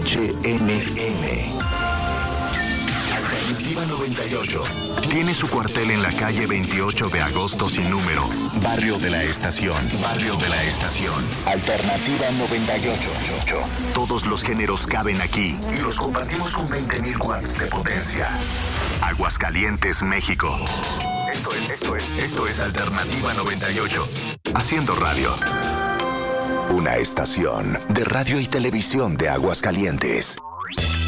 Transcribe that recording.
HNN. Alternativa 98. Tiene su cuartel en la calle 28 de agosto sin número. Barrio de la Estación. Barrio de la Estación. Alternativa 98. Todos los géneros caben aquí y los compartimos con 20.000 watts de potencia. Aguascalientes, México. Esto es Alternativa 98. Haciendo radio. Una estación de radio y televisión de Aguascalientes.